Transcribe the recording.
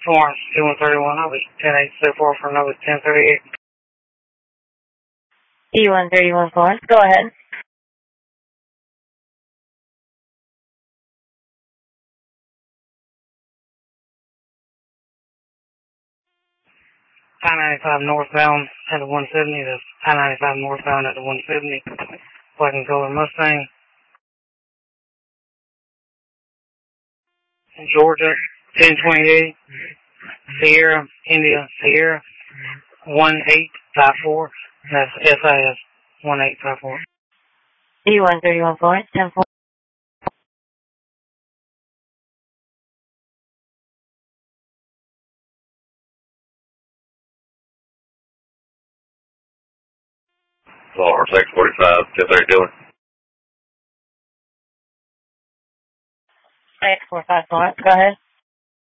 Florence, 2131, I was 10804 for Nova 1038. E131 Florence, go ahead. I-95 northbound at the 170. That's I-95 northbound at the 170. Black and color Mustang. Georgia, 1028. Sierra, India, Sierra, 1854. That's SIS, 1854. E131 Florence, 10-4. Florence, 645, 1032. 845 Florence, go ahead.